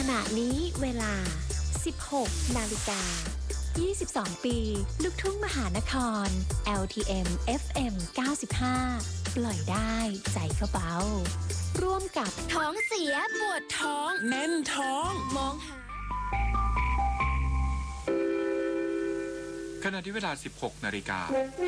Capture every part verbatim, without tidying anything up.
ณะนี้เวลา สิบหก นาฬิกา ยี่สิบสอง ปี ลูกทุ่งมหานคร แอล ที เอ็ม เอฟ เอ็ม เก้าสิบห้า ปล่อยได้ใจเขาเบาร่วมกับท้องเสียปวดท้องแน่นท้องมองหาขณะที่เวลา สิบหก นาฬิกา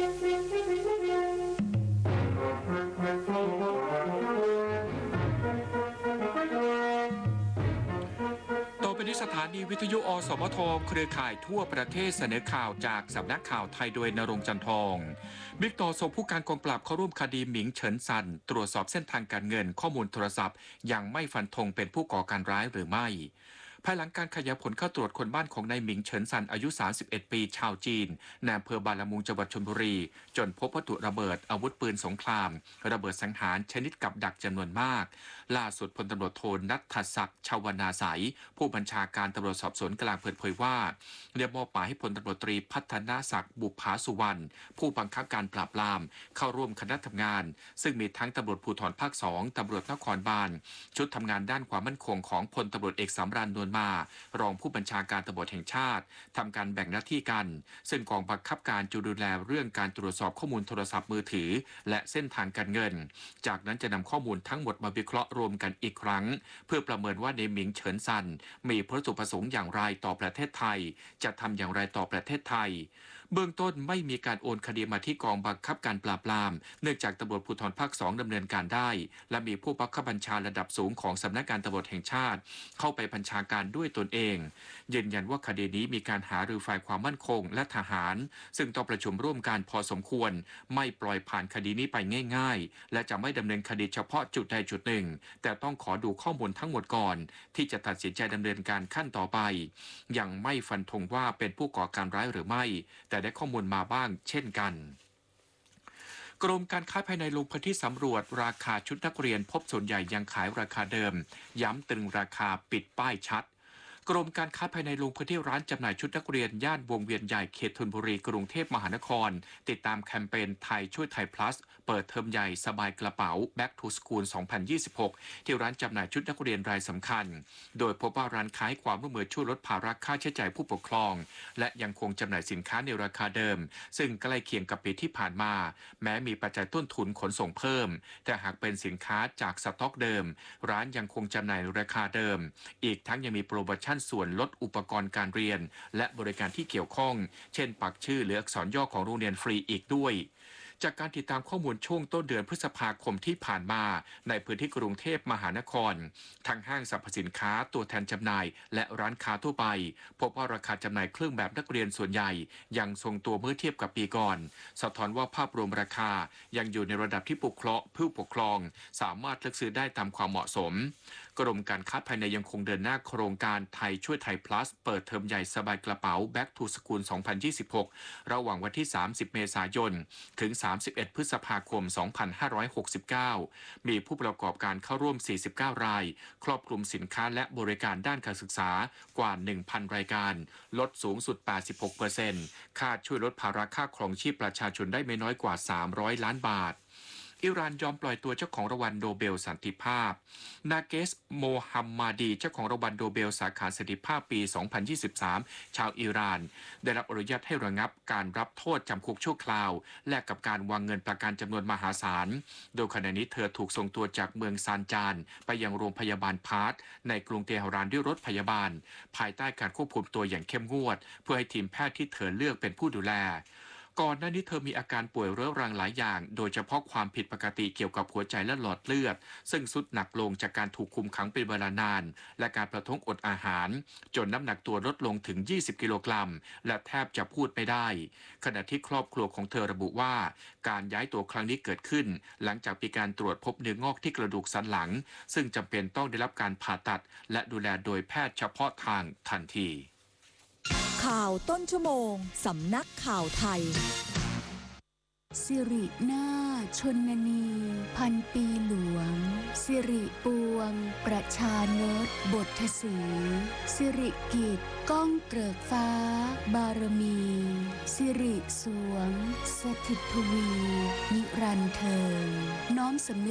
ต่อไปนี้สถานีวิทยุอสมทเครือข่ายทั่วประเทศเสนอข่าวจากสำนักข่าวไทยโดยณรงค์จันทองบิ๊กต่อส่งผู้การกองปราบเข้าร่วมคดีหมิงเฉินซันตรวจสอบเส้นทางการเงินข้อมูลโทรศัพท์ยังไม่ฟันธงเป็นผู้ก่อการร้ายหรือไม่ภายหลังการขยายผลเข้าตรวจคนบ้านของนายหมิงเฉินซันอายุสามสิบเอ็ดปีชาวจีนในอำเภอบาลามุงจังหวัดชลบุรีจนพบวัตถุระเบิดอาวุธปืนสงครามระเบิดสังหารชนิดกับดักจำนวนมากล่าสุดพลตำรวจโทณัฐศักดิ์ชวนาสายผู้บัญชาการตำรวจสอบสวนกลางเปิดเผยว่าได้มอบหมายให้พลตำรวจตรีพัฒนาศักดิ์บุภาสุวรรณผู้บังคับการปราบปรามเข้าร่วมคณะทำงานซึ่งมีทั้งตำรวจภูธรภาคสองตำรวจนครบาลชุดทำงานด้านความมั่นคงของพลตำรวจเอกสำราญนวลมารองผู้บัญชาการตำรวจแห่งชาติทำการแบ่งหน้าที่กันซึ่งกองบังคับการจะดูแลเรื่องการตรวจสอบข้อมูลโทรศัพท์มือถือและเส้นทางการเงินจากนั้นจะนำข้อมูลทั้งหมดมาวิเคราะห์รวมกันอีกครั้งเพื่อประเมินว่าในหมิงเฉินซันมีวัตถุประสงค์อย่างไรต่อประเทศไทยจะทำอย่างไรต่อประเทศไทยเบื้องต้นไม่มีการโอนคดีมาที่กองบังคับการปราบปรามเนื่องจากตำรวจภูธรภาคสองดำเนินการได้และมีผู้บังคับบัญชาระดับสูงของสำนักงานตำรวจแห่งชาติเข้าไปบัญชาการด้วยตนเองยืนยันว่าคดีนี้มีการหารือฝ่ายความมั่นคงและทหารซึ่งต้องประชุมร่วมกันพอสมควรไม่ปล่อยผ่านคดีนี้ไปง่ายๆและจะไม่ดำเนินคดีเฉพาะจุดใดจุดหนึ่งแต่ต้องขอดูข้อมูลทั้งหมดก่อนที่จะตัดสินใจดำเนินการขั้นต่อไปยังไม่ฟันธงว่าเป็นผู้ก่อการร้ายหรือไม่แต่ได้ข้อมูลมาบ้างเช่นกันกรมการค้าภายในลงพื้นที่สำรวจราคาชุดนักเรียนพบส่วนใหญ่ยังขายราคาเดิมย้ำตรึงราคาปิดป้ายชัดกรมการค้าภายในลงพื้นที่ร้านจำหน่ายชุดนักเรียนย่านวงเวียนใหญ่เขตธนบุรีกรุงเทพมหานครติดตามแคมเปญไทยช่วยไทย plus เปิดเทอมใหญ่สบายกระเป๋า Back to School สองพันยี่สิบหกที่ร้านจำหน่ายชุดนักเรียนรายสำคัญโดยพบว่าร้านค้าให้ความร่วมมือช่วยลดภาระค่าใช้จ่ายผู้ปกครองและยังคงจำหน่ายสินค้าในราคาเดิมซึ่งใกล้เคียงกับปีที่ผ่านมาแม้มีปัจจัยต้นทุนขนส่งเพิ่มแต่หากเป็นสินค้าจากสต็อกเดิมร้านยังคงจำหน่ายราคาเดิมอีกทั้งยังมีโปรโมชั่นส่วนลดอุปกรณ์การเรียนและบริการที่เกี่ยวข้องเช่นปักชื่อหรืออักษรย่อของโรงเรียนฟรีอีกด้วยจากการติดตามข้อมูลช่วงต้นเดือนพฤษภาคมที่ผ่านมาในพื้นที่กรุงเทพมหานครทางห้างสรรพสินค้าตัวแทนจำหน่ายและร้านค้าทั่วไปพบว่าราคาจำหน่ายเครื่องแบบนักเรียนส่วนใหญ่ยังทรงตัวเมื่อเทียบกับปีก่อนสะท้อนว่าภาพรวมราคายังอยู่ในระดับที่ผู้ปกครองผู้ปกครองสามารถเลือกซื้อได้ตามความเหมาะสมกรมการค้าภายในยังคงเดินหน้าโครงการไทยช่วยไทย plus เปิดเทอมใหญ่สบายกระเป๋า Back to School สองพันยี่สิบหกระหว่างวันที่สามสิบเมษายนถึงสามสิบเอ็ดพฤษภาคมสองพันห้าร้อยหกสิบเก้ามีผู้ประกอบการเข้าร่วมสี่สิบเก้ารายครอบคลุมสินค้าและบริการด้านการศึกษากว่า หนึ่งพัน รายการลดสูงสุด แปดสิบหกเปอร์เซ็นต์ คาดช่วยลดภาระค่าครองชีพประชาชนได้ไม่น้อยกว่าสามร้อยล้านบาทอิหร่านยอมปล่อยตัวเจ้าของรางวัลโนเบลสันติภาพนาเกสโมฮัมมาดีเจ้าของรางวัลโนเบลสาขาสันติภาพปีสองพันยี่สิบสามชาวอิหร่านได้รับอนุญาตให้ระงับการรับโทษจำคุกชั่วคราวแลกกับการวางเงินประกันจำนวนมหาศาลโดยขณะนี้เธอถูกส่งตัวจากเมืองซานจานไปยังโรงพยาบาลพาร์ทในกรุงเตหะรานด้วยรถพยาบาลภายใต้การควบคุมตัวอย่างเข้มงวดเพื่อให้ทีมแพทย์ที่เธอเลือกเป็นผู้ดูแลก่อนหน้านี้เธอมีอาการป่วยเรื้อรังหลายอย่างโดยเฉพาะความผิดปกติเกี่ยวกับหัวใจและหลอดเลือดซึ่งทรุดหนักลงจากการถูกคุมขังเป็นเวลานานและการประท้วงอดอาหารจนน้ำหนักตัวลดลงถึงยี่สิบกิโลกรัมและแทบจะพูดไม่ได้ขณะที่ครอบครัวของเธอระบุว่าการย้ายตัวครั้งนี้เกิดขึ้นหลังจากมีการตรวจพบเนื้องอกที่กระดูกสันหลังซึ่งจำเป็นต้องได้รับการผ่าตัดและดูแลโดยแพทย์เฉพาะทางทันทีข่าวต้นชั่วโมงสำนักข่าวไทยสิรินาชนนีพันปีหลวงสิริปวงประชานตบทสีสิริกิจก้องเกริกฟ้าบารมีสิริสวงสถิตทวีนิรันดร์เทิงน้อมสำนึก